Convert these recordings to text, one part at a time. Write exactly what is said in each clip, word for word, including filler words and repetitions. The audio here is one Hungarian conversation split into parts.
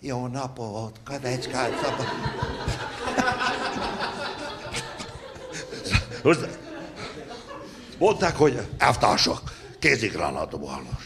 Jó napot, kadecskát, szabad. Mondták, hogy elvtársak, kézigránátobalnos.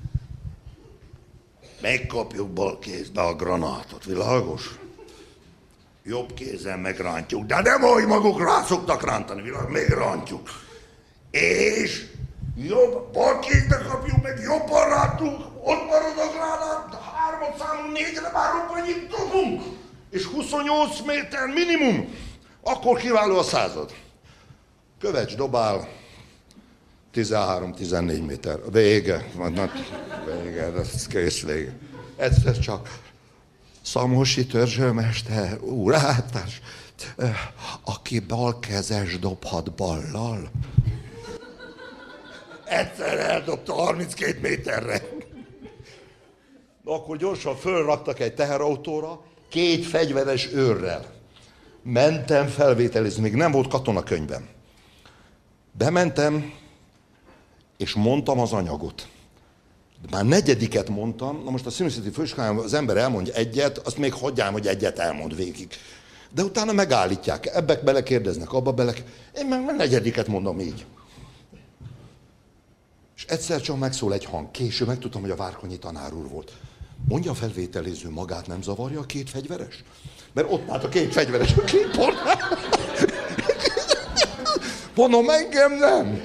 Megkapjuk bal kézbe a granátot, világos? Jobb kézen megrántjuk, de nem ahogy maguk rá szoktak rántani, világos? Még rántjuk. És jobb, bal kézbe kapjuk, meg jobban rántunk, ott marad a gránát, hármat számunk, négyre már robbannyit dobunk. És huszonnyolc méter minimum. Akkor kiváló a század. Kövecs dobál, tizenhárom-tizennégy méter. Vége. Vége, ez kész vége. Egyszer csak Szamosi törzsőmester úr, átárs, aki balkezes dobhat ballal. Egyszer eldobta harminckét méterre. Akkor gyorsan fölraktak egy teherautóra, két fegyveres őrrel. Mentem felvételizni, még nem volt katonakönyvem. Bementem, és mondtam az anyagot. De már negyediket mondtam, na most a színészeti főiskolában az ember elmondja egyet, azt még hagyjám, hogy egyet elmond végig. De utána megállítják, ebbe belekérdeznek, abba bele... Én meg negyediket mondom így. És egyszer csak megszól egy hang. Később megtudtam, hogy a Várkonyi tanár úr volt. Mondja a felvételiző, magát nem zavarja a két fegyveres? Mert ott állt a két fegyveres a klipportnál. Mondom, engem nem.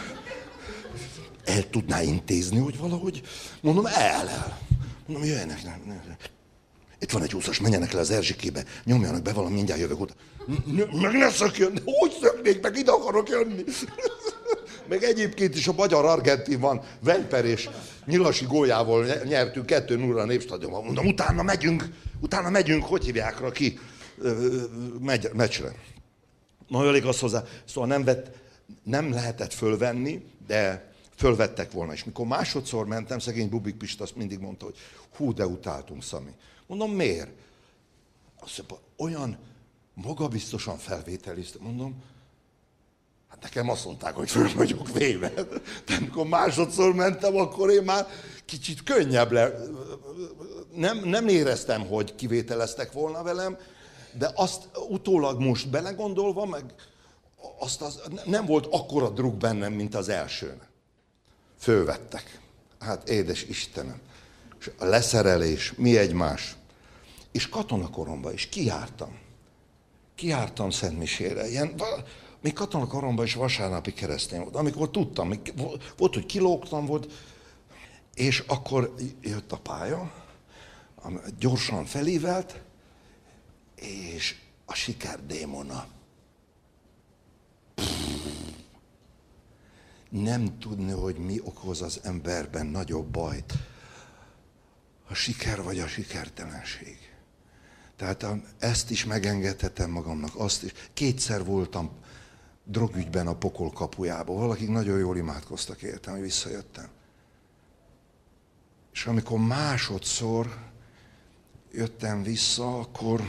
El tudná intézni, hogy valahogy? Mondom, el, el. Mondom, jöjjenek. Nem, nem. Itt van egy úszas, menjenek le az Erzsikébe, nyomjanak be valami, mindjárt jövök oda. Meg ne szökjön, hogy szöknék, meg ide akarok jönni. Meg egyébként is a magyar-argentin van, Vejper és Nyilasi góljával nyertünk kettő nulla a Népstadionban. Mondom, utána megyünk, utána megyünk, hogy hívják rá ki, megy, meccsre. Na, elég az hozzá, szóval nem, vett, nem lehetett fölvenni, de fölvettek volna. És mikor másodszor mentem, szegény Bubik Pista azt mindig mondta, hogy hú, de utáltunk, Szami. Mondom, miért? Azt mondja, olyan magabiztosan felvételiztem, mondom, hát nekem azt mondták, hogy föl vagyok véve. De amikor másodszor mentem, akkor én már kicsit könnyebb le. Nem, nem éreztem, hogy kivételeztek volna velem, de azt utólag most belegondolva, meg azt az, nem volt akkora druk bennem, mint az elsőn. Fölvettek. Hát édes Istenem. És a leszerelés, mi egymás. És katonakoromban is kijártam. Kijártam Szentmisére. Ilyen, még katonakoromban is vasárnapi keresztény volt. Amikor tudtam, volt, hogy kilógtam, volt, és akkor jött a pálya, gyorsan felívelt, és a siker démona. Nem tudni, hogy mi okoz az emberben nagyobb bajt. A siker vagy a sikertelenség. Tehát ezt is megengedhetem magamnak, azt is. Kétszer voltam drogügyben a pokol kapujában. Valakik nagyon jól imádkoztak értem, hogy visszajöttem. És amikor másodszor jöttem vissza, akkor,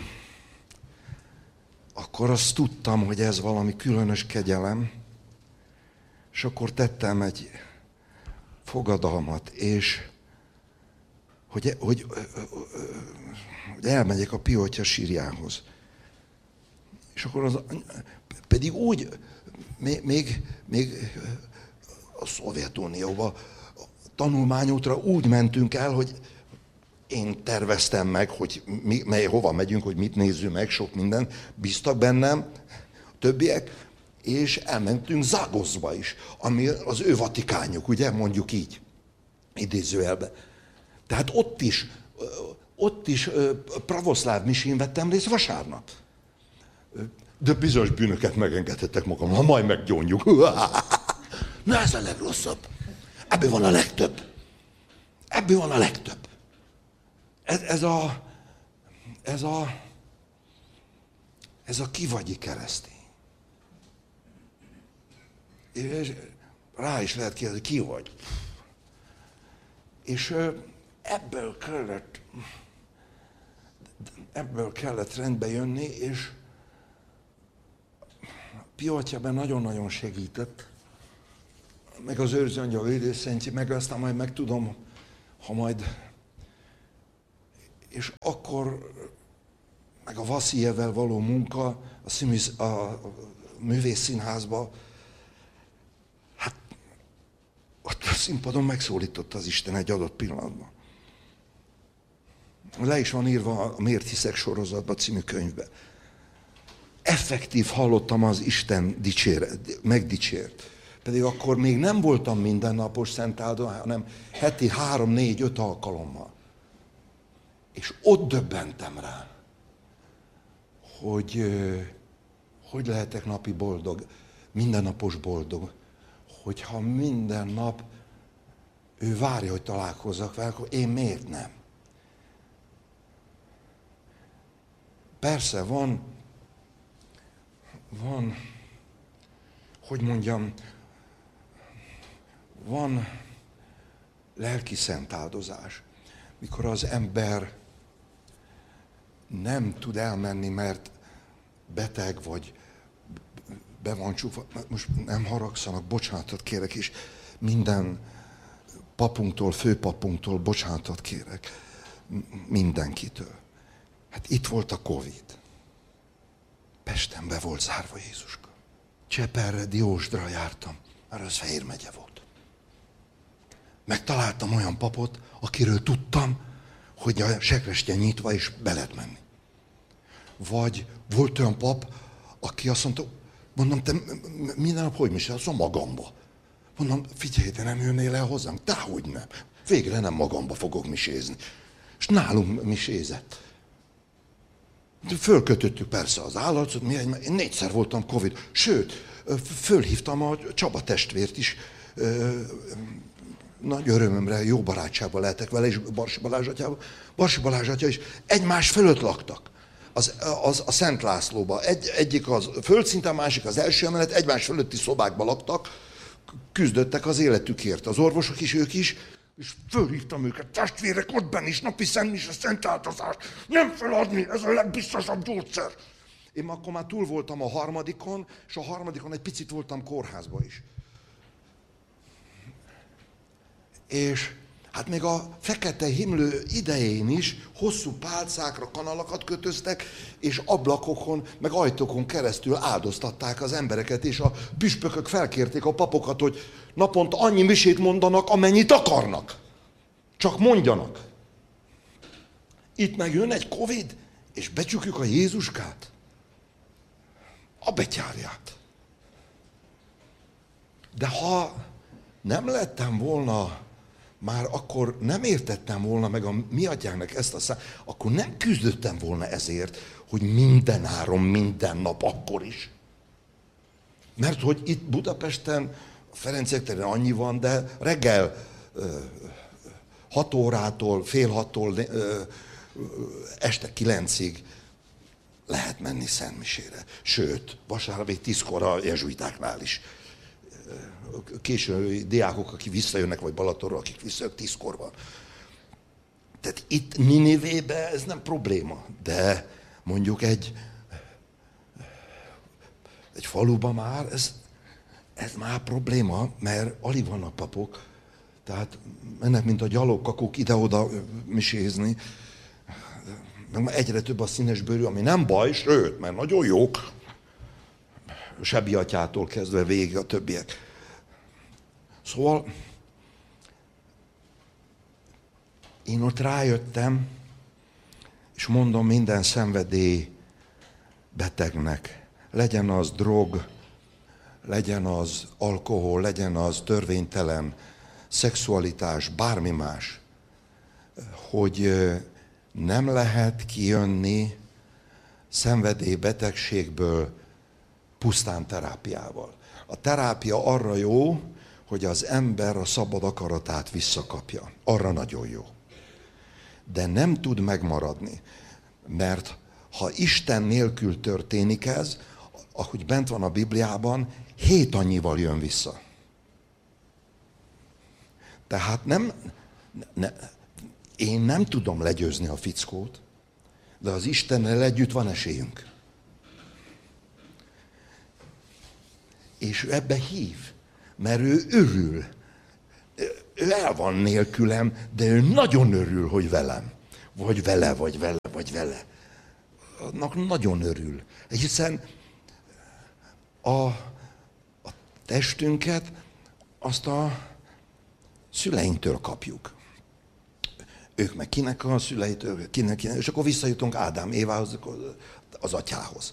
akkor azt tudtam, hogy ez valami különös kegyelem, és akkor tettem egy fogadalmat, és hogy, hogy, hogy elmegyek a Piotya sírjához. És akkor az, pedig úgy, még, még, még a Szovjetunióba tanulmányútra úgy mentünk el, hogy én terveztem meg, hogy mi, mely, hova megyünk, hogy mit nézzünk meg, sok minden, bíztak bennem, többiek, és elmentünk Zágoszba is, ami az ő vatikánjuk, ugye, mondjuk így, idézőjelben. Tehát ott is, ott is pravoszláv misén vettem részt vasárnap. De bizonyos bűnöket megengedhetek magam, ha majd meggyónjuk. Na ez a legrosszabb. Ebből van a legtöbb. Ebből van a legtöbb. Ez, ez a, ez a, ez a kivagyi keresztény. És rá is lehet kérdezni, ki vagy. És ebből kellett, ebből kellett rendbe jönni, és Piotyaben nagyon-nagyon segített, meg az őrző angyal védőszentje, meg aztán majd megtudom, ha majd És akkor meg a Vaszijevvel való munka a, színűz, a művészszínházba, hát ott a színpadon megszólította az Isten egy adott pillanatban. Le is van írva a Miért hiszek sorozatban című könyvben. Effektív hallottam az Isten dicséret, megdicsért. Pedig akkor még nem voltam mindennapos szentáldó, hanem heti három, négy, öt alkalommal. És ott döbbentem rá, hogy hogy lehetek napi boldog, mindennapos boldog, hogyha minden nap ő várja, hogy találkozzak vele, akkor én miért nem? Persze van, van, hogy mondjam, van lelki szentáldozás, mikor az ember nem tud elmenni, mert beteg vagy be van csukva. Most nem haragszanak, bocsánatot kérek, és minden papunktól, főpapunktól bocsánatot kérek. Mindenkitől. Hát itt volt a Covid. Pesten be volt zárva Jézuska. Cseperre, Diósdra jártam, mert az Fehér megye volt. Megtaláltam olyan papot, akiről tudtam, hogy a sekrestye nyitva és be lehet menni. Vagy volt olyan pap, aki azt mondta, mondom, te minden nap hogy misélsz? Azt mondom, magamba. Mondom, figyelj, te nem jönnél el hozzánk? Dehogy nem. Végre nem magamba fogok misézni. És nálunk misézett. Fölkötöttük persze az állatot, mi egy, én négyszer voltam Covid. Sőt, fölhívtam a Csaba testvért is, nagy örömömre jó barátságban lehetek vele, és Barsi Balázs atyával. Barsi Balázs atya is egymás fölött laktak. Az, az, a Szent Lászlóba. Egy, egyik az földszinten, a másik az első emelet, egymás fölötti szobákba laktak, küzdöttek az életükért. Az orvosok is, ők is, és fölhívtam őket, testvérek, ott benn is, napi szent mise, szent áldozás, nem feladni, ez a legbiztosabb gyógyszer. Én akkor már túl voltam a harmadikon, és a harmadikon egy picit voltam kórházba is. És hát még a fekete himlő idején is hosszú pálcákra kanalakat kötöztek, és ablakokon, meg ajtókon keresztül áldoztatták az embereket, és a püspökök felkérték a papokat, hogy naponta annyi misét mondanak, amennyit akarnak. Csak mondjanak. Itt meg jön egy Covid, és becsukjuk a Jézuskát. A betyárját. De ha nem lettem volna, már akkor nem értettem volna meg a mi atyának ezt a szám, akkor nem küzdöttem volna ezért, hogy minden áron, minden nap akkor is. Mert hogy itt Budapesten, a Ferenciek terén annyi van, de reggel hat órától, fél hattól este kilencig lehet menni szentmisére. Sőt, vasárnap még tízkor a jezsuitáknál is. Késő diákok, akik visszajönnek, vagy Balatonról, akik visszajönnek, tízkor van. Tehát itt Ninivébe ez nem probléma, de mondjuk egy, egy faluban már ez, ez már probléma, mert alig vannak papok, tehát mennek, mint a gyalogkakók ide-oda misézni, meg már egyre több a színes bőrű, ami nem baj, sőt, mert nagyon jók, Sebi atyától kezdve végig a többiek. Szóval én ott rájöttem, és mondom minden szenvedély betegnek, legyen az drog, legyen az alkohol, legyen az törvénytelen, szexualitás, bármi más, hogy nem lehet kijönni szenvedélybetegségből pusztán terápiával. A terápia arra jó, hogy az ember a szabad akaratát visszakapja. Arra nagyon jó. De nem tud megmaradni, mert ha Isten nélkül történik ez, ahogy bent van a Bibliában, hét annyival jön vissza. Tehát nem, ne, én nem tudom legyőzni a fickót, de az Istennel együtt van esélyünk. És ő ebbe hív, mert ő örül. Ő el van nélkülem, de ő nagyon örül, hogy velem. vagy vele, vagy vele, vagy vele. Annak nagyon örül. Hiszen a, a testünket azt a szüleinktől kapjuk. Ők meg kinek a szüleitől, kinek, kinek, és akkor visszajutunk Ádám, Évához, az atyához.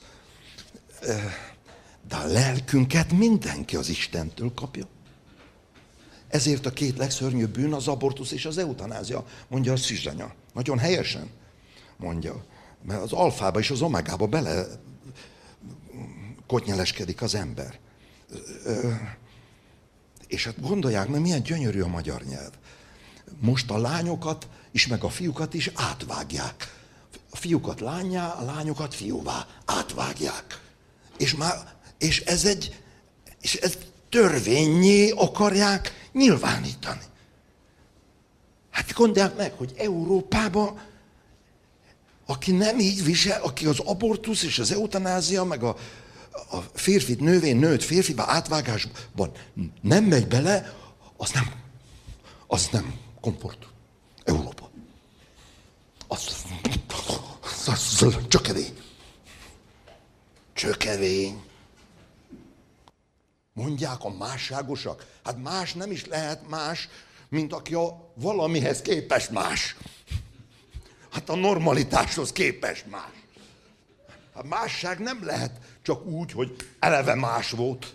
De a lelkünket mindenki az Istentől kapja. Ezért a két legszörnyűbb bűn az abortusz és az eutanázia, mondja a Szűzanya. Nagyon helyesen mondja. Mert az alfába és az omegába bele kotnyeleskedik az ember. És hát gondolják meg, milyen gyönyörű a magyar nyelv. Most a lányokat is, meg a fiúkat is átvágják. A fiúkat lányá, a lányokat fiúvá átvágják. És, már, és ez egy, és ez törvényé akarják nyilvánítani. Hát gondolják meg, hogy Európában, aki nem így visel, aki az abortusz és az eutanázia, meg a, a férfit nővén, nőt férfiba átvágásban nem megy bele, az nem, az nem komfort. Európa. Az, az, az, az csökevény. Csökevény. Mondják a másságosak. Hát más nem is lehet más, mint aki a valamihez képes más. Hát a normalitáshoz képes más. A másság nem lehet csak úgy, hogy eleve más volt.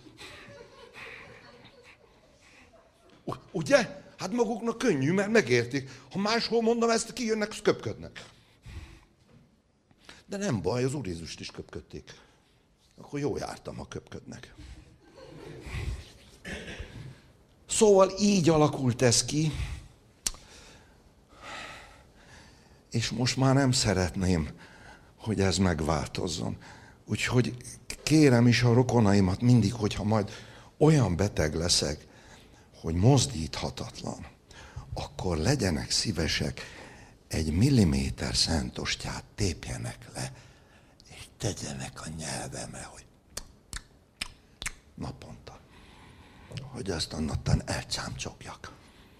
Ugye? Hát maguknak könnyű, mert megértik. Ha máshol mondom ezt, kijönnek, köpködnek. De nem baj, az Úr Jézust is köpködték. Akkor jól jártam, ha köpködnek. Szóval így alakult ez ki, és most már nem szeretném, hogy ez megváltozzon. Úgyhogy kérem is a rokonaimat mindig, hogyha majd olyan beteg leszek, hogy mozdíthatatlan, akkor legyenek szívesek, egy milliméter szentostját tépjenek le, és tegyenek a nyelvemre, hogy naponta, hogy azt annattan elcsámcsogjak.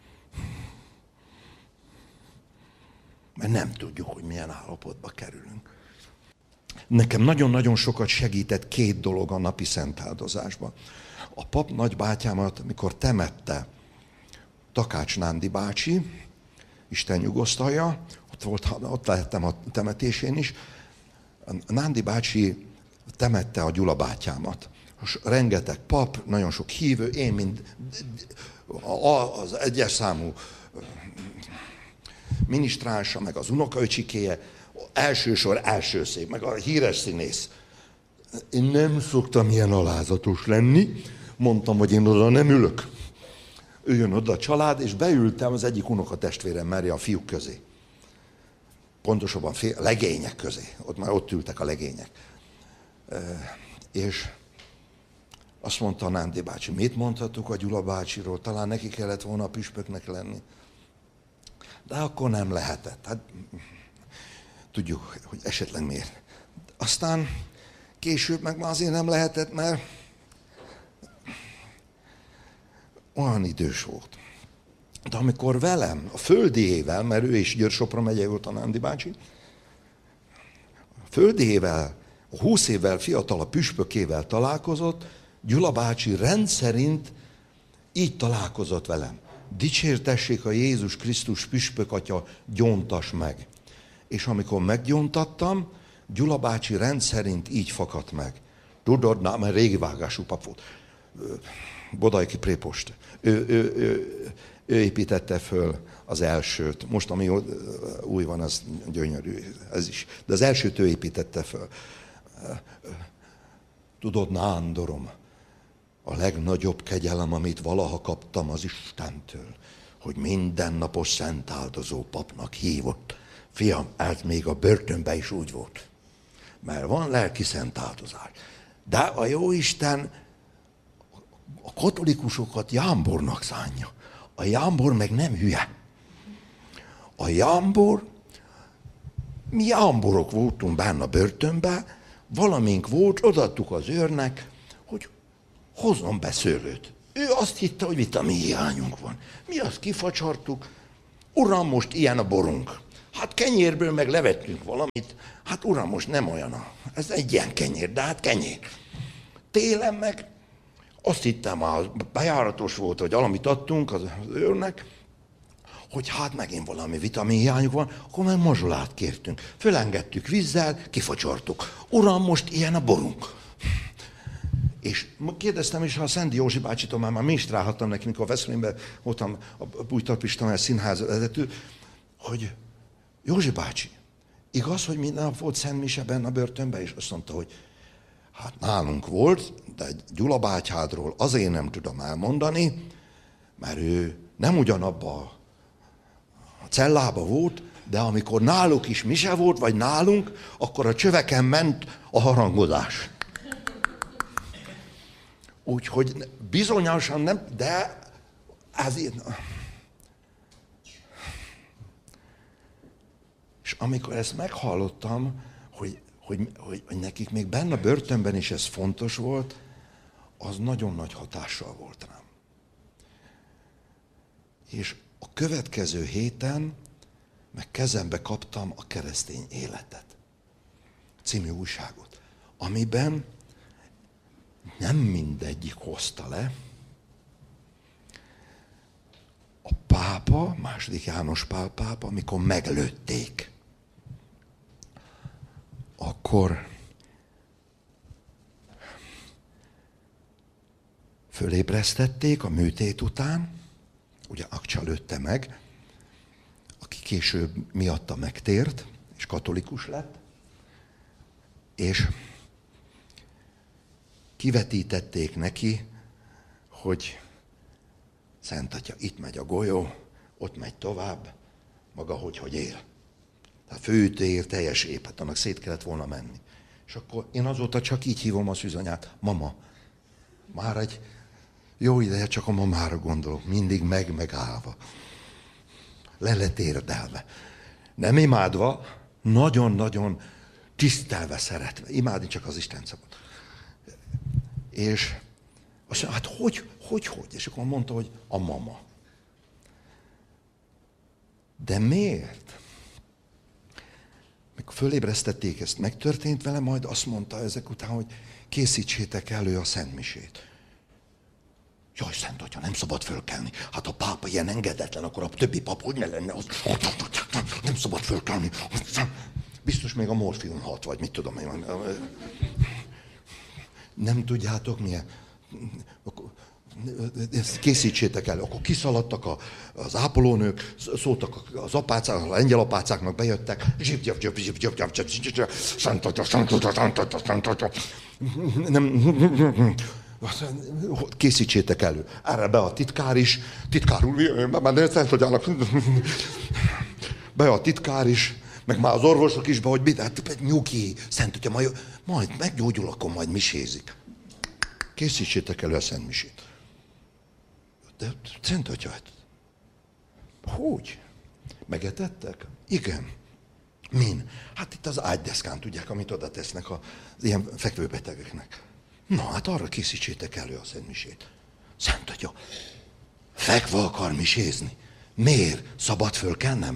Mert nem tudjuk, hogy milyen állapotba kerülünk. Nekem nagyon-nagyon sokat segített két dolog a napi szentáldozásban. A pap nagybátyámat, mikor temette Takács Nándi bácsi, Isten nyugosztalja, ott, volt, ott lehettem a temetésén is, a Nándi bácsi temette a Gyula bátyámat. Rengeteg pap, nagyon sok hívő, én mind az egyes számú minisztránsa, meg az unokaöcsikéje, elsősor első szép, meg a híres színész. Én nem szoktam ilyen alázatos lenni, mondtam, hogy én oda nem ülök. Ő jön oda a család, és beültem az egyik unokatestvérem merre a fiúk közé. Pontosabban fél, legények közé. Ott már ott ültek a legények. E, és azt mondta a Nándi bácsi, mit mondhatok a Gyula bácsiról? Talán neki kellett volna a püspöknek lenni. De akkor nem lehetett. Hát, tudjuk, hogy esetleg miért. Aztán később meg már azért nem lehetett, mert olyan idős volt. De amikor velem, a földiével, mert ő is Győr-Sopron megyei volt a Nándi bácsi, a földiével, a húsz évvel fiatal a püspökével találkozott, Gyula bácsi rendszerint így találkozott velem. Dicsértessék a Jézus Krisztus püspök atya, gyóntas meg. És amikor meggyóntattam, Gyula bácsi rendszerint így fakadt meg. Tudod, na, mert régi vágású pap volt. Bodajki prépost. Ő, ő, ő, ő építette föl az elsőt. Most, ami új van, az gyönyörű, ez is. De az elsőt ő építette föl. Tudod, Nándorom, a legnagyobb kegyelem, amit valaha kaptam az Istentől, hogy mindennapos szentáldozó papnak hívott. Fiam, ez még a börtönben is úgy volt. Mert van lelki szentáldozás. De a Jóisten a katolikusokat jámbornak szánja. A jámbor meg nem hülye. A jámbor, mi jámborok voltunk benne a börtönben, valamink volt, odaadtuk az őrnek, hogy hozzon be szőlőt. Ő azt hitte, hogy vitamin hiányunk van. Mi azt kifacsartuk, uram, most ilyen a borunk. Hát kenyérből meg levettünk valamit. Hát uram, most nem olyan. A, ez egy ilyen kenyér, de hát kenyér. Télen meg azt hittem, a bejáratos volt, hogy valamit adtunk az őrnek, hogy hát megint valami vitaminhiányuk van, akkor meg mazsolát kértünk. Fölengedtük vízzel, kifacsortuk. Uram, most ilyen a borunk. És kérdeztem is, ha a Szendi Józsi bácsitól már, már ministrálhattam neki, mikor a Veszprémben voltam a Bújtarpis Tamás színház vezető, hogy Józsi bácsi, igaz, hogy minden nap volt Szent Mise benne a börtönben? És azt mondta, hogy hát nálunk volt, de Gyula bátyádról azért nem tudom elmondani, mert ő nem ugyanabba a cellába volt, de amikor náluk is mise volt, vagy nálunk, akkor a csöveken ment a harangozás. Úgyhogy bizonyosan nem, de ezért... És amikor ezt meghallottam, hogy, hogy, hogy, hogy nekik még benne a börtönben is ez fontos volt, az nagyon nagy hatással volt rám. És a következő héten meg kezembe kaptam a Keresztény Életet című újságot, amiben nem mindegyik hozta le. A pápa, második János Pál pápa, amikor meglőtték, akkor fölébresztették a műtét után, ugye Akcsa lőtte meg, aki később miatta megtért, és katolikus lett, és kivetítették neki, hogy Szent Atya, itt megy a golyó, ott megy tovább, maga hogy, hogy él. Tehát főütőért teljes ép, hát annak szét kellett volna menni. És akkor én azóta csak így hívom a szűzanyát, mama. Már egy jó ideje csak a mamára gondolok, mindig meg megállva. Le lett érdelve. Nem imádva, nagyon-nagyon tisztelve szeretve. Imádni csak az Isten szabad. És azt mondja, hát hogy, hogy, hogy? És akkor mondta, hogy a mama. De miért? Mikor fölébresztették, ezt megtörtént vele, majd azt mondta ezek után, hogy készítsétek elő a szentmisét. Jaj, Szent Atya, nem szabad fölkelni. Hát a pápa ilyen engedetlen, akkor a többi pap hogy ne lenne? Az... Nem szabad fölkelni. Biztos még a morfium hat, vagy mit tudom én. Nem tudjátok milyen? Ezt készítsétek el. Akkor kiszaladtak a, az ápolónők, szóltak az apácák, a lengyel apácáknak bejöttek. Zsip, zsip, zsip, zsip, zsip, zsip, zsip, zsip, Szent Atya, Szent Atya, Szent Atya, Szent Atya. Nem... Készítsétek elő. Erre be a titkár is. Titkár úr, már Szent Atyának. Be a titkár is. Meg már az orvosok is be, hogy mit, hát nyugi, Szent Atya, majd, majd meggyógyul, akkor majd misézik. Készítsétek elő a Szent Misét. De Szent Atya, hát, hogy? Megetettek? Igen. Min? Hát itt az ágydeszkán tudják, amit oda tesznek az ilyen fekvőbetegeknek. Na, hát arra készítsétek elő a Szent Misét. Szent Atya, fekve akar misézni. Miért? Szabad fölkennem?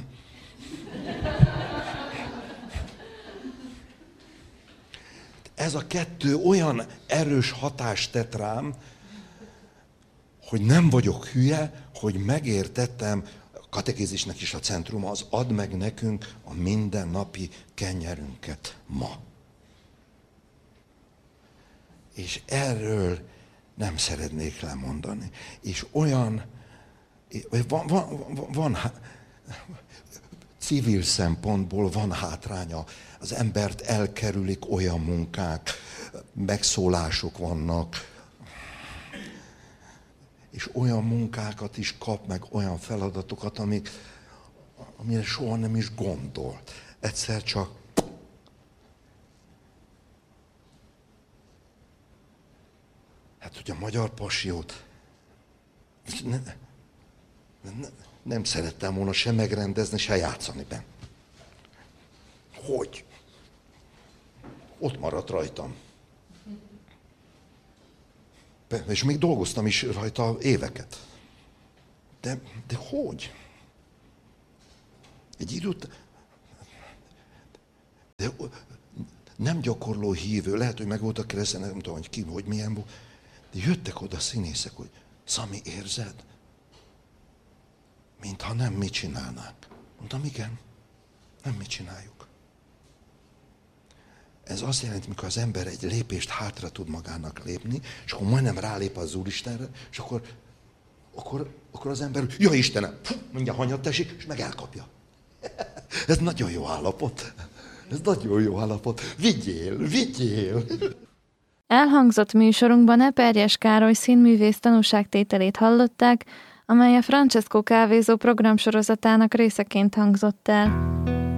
Ez a kettő olyan erős hatást tett rám, hogy nem vagyok hülye, hogy megértettem, a katekézisnek is a centruma az, add meg nekünk a mindennapi kenyerünket ma. És erről nem szeretnék lemondani. És olyan, van, van, van, van civil szempontból van hátránya. Az embert elkerülik olyan munkák, megszólások vannak, és olyan munkákat is kap, meg olyan feladatokat, amik, amire soha nem is gondolt. Egyszer csak hát, hogy a magyar pasiót ne, ne, nem szerettem volna se megrendezni, se játszani benne. Hogy? Ott maradt rajtam. És még dolgoztam is rajta éveket. De, de hogy? Egy idő után, De nem gyakorló hívő, lehet, hogy meg voltak kereszteni, nem tudom, hogy ki, hogy milyen volt. De jöttek oda színészek, hogy Szami, érzed? Mintha nem mi csinálnánk. Mondtam, igen, nem mi csináljuk. Ez azt jelenti, mikor az ember egy lépést hátra tud magának lépni, és akkor majdnem rálép az Úristenre, és akkor, akkor, akkor az ember, ja Istenem, mindjárt hanyat esik, és meg elkapja. Ez nagyon jó állapot. Ez nagyon jó állapot. Vigyél, vigyél! Elhangzott műsorunkban Eperjes Károly színművész tanúságtételét hallották, amely a Francesco Kávézó programsorozatának részeként hangzott el.